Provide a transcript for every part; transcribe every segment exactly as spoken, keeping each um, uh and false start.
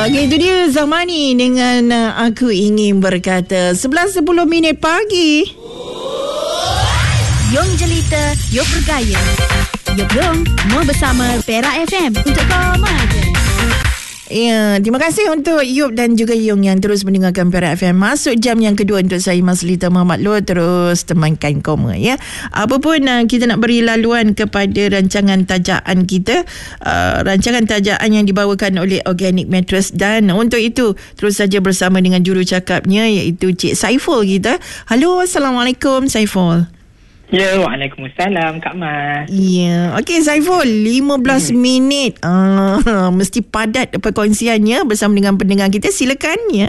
Okey, itu dia Zahmani dengan uh, Aku Ingin Berkata. sebelas sepuluh minit pagi. Yong Jelita, Yong Bergaya. Yong Yong, mau bersama Perak F M untuk kau aja. Ya, terima kasih untuk Yop dan juga Yong yang terus mendengarkan Perak F M. Masuk jam yang kedua untuk saya, Mas Lita Muhammad Loh, terus temankan koma ya. Apapun uh, kita nak beri laluan kepada rancangan tajaan kita, uh, rancangan tajaan yang dibawakan oleh Organic Mattress, dan untuk itu terus saja bersama dengan jurucakapnya iaitu Cik Saiful kita. Halo, Assalamualaikum Saiful. Ya, Waalaikumsalam Kak Mas. Ya, okey Saiful, lima belas hmm. minit uh, mesti padat perkongsiannya bersama dengan pendengar kita. Silakan ya.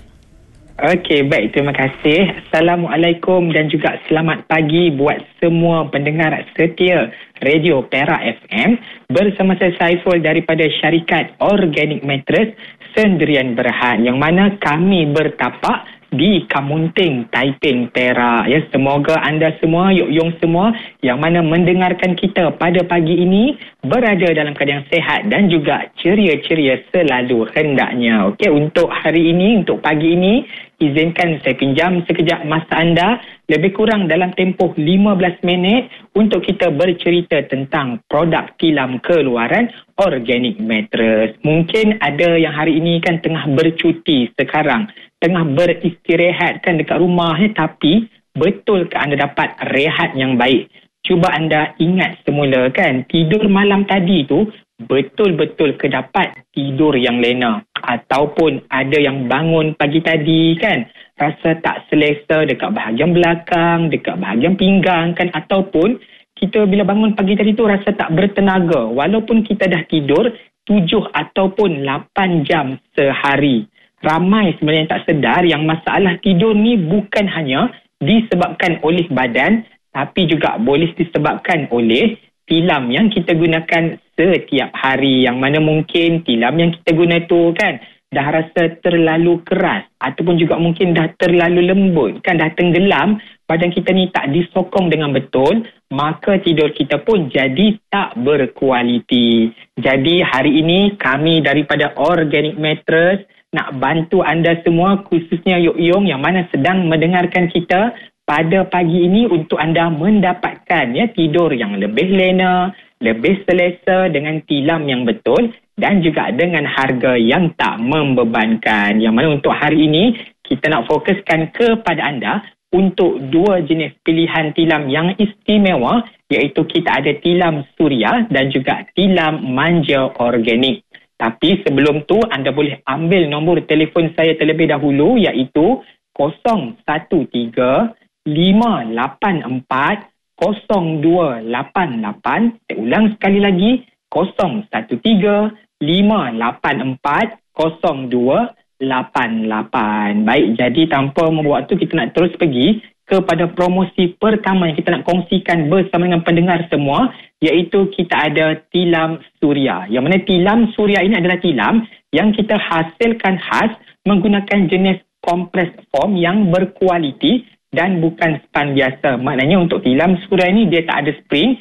Okey, baik, terima kasih. Assalamualaikum dan juga selamat pagi buat semua pendengar setia Radio Perak F M. Bersama saya Saiful daripada syarikat Organic Mattress Sendirian Berhad, yang mana kami bertapak di Kamunting, Taiping, Perak. Ya, semoga anda semua, yuk-yong semua yang mana mendengarkan kita pada pagi ini berada dalam keadaan sehat dan juga ceria-ceria selalu hendaknya. Okey, untuk hari ini, untuk pagi ini, izinkan saya pinjam sekejap masa anda, lebih kurang dalam tempoh lima belas minit untuk kita bercerita tentang produk tilam keluaran Organic Mattress. Mungkin ada yang hari ini kan tengah bercuti sekarang, tengah beristirahat kan dekat rumah, eh, tapi betul ke anda dapat rehat yang baik? Cuba anda ingat semula kan, tidur malam tadi tu betul-betul ke dapat tidur yang lena, ataupun ada yang bangun pagi tadi kan rasa tak selesa dekat bahagian belakang, dekat bahagian pinggang kan, ataupun kita bila bangun pagi tadi tu rasa tak bertenaga walaupun kita dah tidur tujuh ataupun lapan jam sehari. Ramai sebenarnya yang tak sedar yang masalah tidur ni bukan hanya disebabkan oleh badan, tapi juga boleh disebabkan oleh tilam yang kita gunakan setiap hari, yang mana mungkin tilam yang kita guna tu kan dah rasa terlalu keras, ataupun juga mungkin dah terlalu lembut kan, dah tenggelam, badan kita ni tak disokong dengan betul, maka tidur kita pun jadi tak berkualiti. Jadi hari ini kami daripada Organic Mattress nak bantu anda semua, khususnya Yok-Yong yang mana sedang mendengarkan kita pada pagi ini, untuk anda mendapatkan ya tidur yang lebih lena, lebih selesa dengan tilam yang betul dan juga dengan harga yang tak membebankan. Yang mana untuk hari ini kita nak fokuskan kepada anda untuk dua jenis pilihan tilam yang istimewa, iaitu kita ada tilam suria dan juga tilam manja organik. Tapi sebelum tu anda boleh ambil nombor telefon saya terlebih dahulu, iaitu kosong satu tiga lima lapan empat kosong dua lapan lapan. Saya ulang sekali lagi, kosong satu tiga lima lapan empat kosong dua lapan lapan. Baik, jadi tanpa membuat waktu, kita nak terus pergi kepada promosi pertama yang kita nak kongsikan bersama dengan pendengar semua, iaitu kita ada tilam suria. Yang mana tilam suria ini adalah tilam yang kita hasilkan khas menggunakan jenis kompres foam yang berkualiti dan bukan span biasa. Maknanya untuk tilam suria ini dia tak ada spring,